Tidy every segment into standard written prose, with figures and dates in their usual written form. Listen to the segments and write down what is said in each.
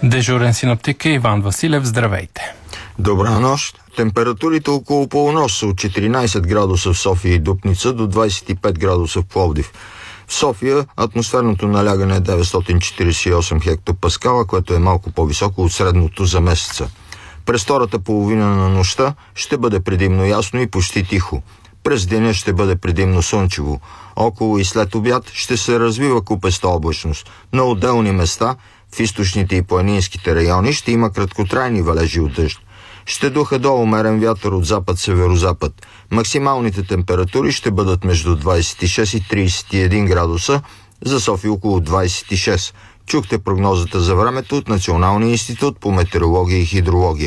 Дежурен синоптик е Иван Василев. Здравейте! Добра нощ! Температурите около полунощ са от 14 градуса в София и Дупница до 25 градуса в Пловдив. В София атмосферното налягане е 948 хектопаскала, което е малко по-високо от средното за месеца. През втората половина на нощта ще бъде предимно ясно и почти тихо. През деня ще бъде предимно слънчево. Около и след обяд ще се развива купеста облачност. На отделни места, в източните и планинските райони, ще има краткотрайни валежи от дъжд. Ще духа до умерен вятър от запад-северозапад. Максималните температури ще бъдат между 26 и 31 градуса, за София около 26. Чухте прогнозата за времето от Националния институт по метеорология и хидрология.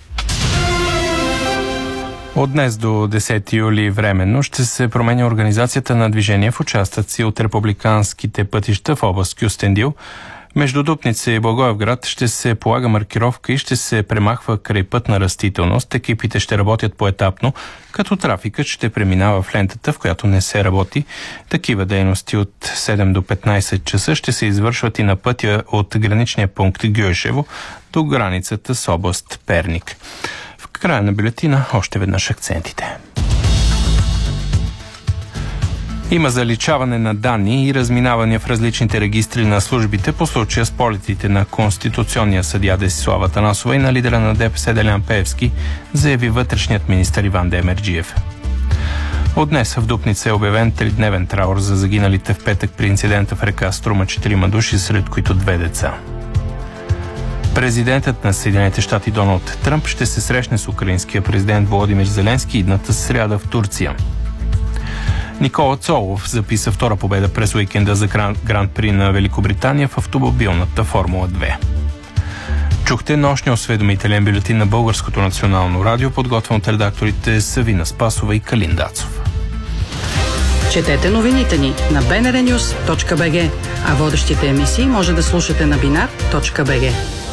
От днес до 10 юли временно ще се променя организацията на движение в участъци от републиканските пътища в област Кюстендил. Между Дупница и Благоевград ще се полага маркировка и ще се премахва крайпътна растителност. Екипите ще работят поетапно, като трафикът ще преминава в лентата, в която не се работи. Такива дейности от 7 до 15 часа ще се извършват и на пътя от граничния пункт Гюешево до границата с област Перник. В края на бюлетина още веднъж акцентите. Има заличаване на данни и разминавания в различните регистри на службите по случая с полетите на конституционния съдия Десислава Атанасова и на лидера на ДПС Делян Пеевски, заяви вътрешният министър Иван Демерджиев. От днес в Дупница е обявен 3-дневен траур за загиналите в петък при инцидента в река Струма 4 души, сред които 2 деца. Президентът на Съединените щати Доналд Тръмп ще се срещне с украинския президент Володимир Зеленски идната сряда в Турция. Никола Цолов записа втора победа през уикенда за Гран-при на Великобритания в автомобилната Формула 2. Чухте нощния осведомителен бюлетин на Българското национално радио, подготвен от редакторите Савина Спасова и Калин Дацов. Четете новините ни на bnrnews.bg, а водещите емисии може да слушате на binar.bg.